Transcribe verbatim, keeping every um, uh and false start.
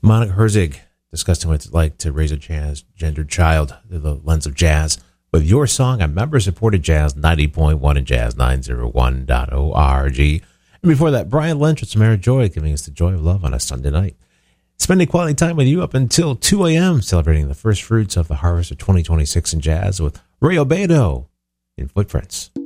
Monica Herzig discussing what it's like to raise a transgendered child through the lens of jazz with Your Song on member-supported Jazz ninety point one and Jazz nine oh one dot org. And before that, Brian Lynch with Samara Joy giving us the joy of love on a Sunday night. Spending quality time with you up until two a.m., celebrating the first fruits of the harvest of twenty twenty-six in jazz with Ray Obedo in Footprints.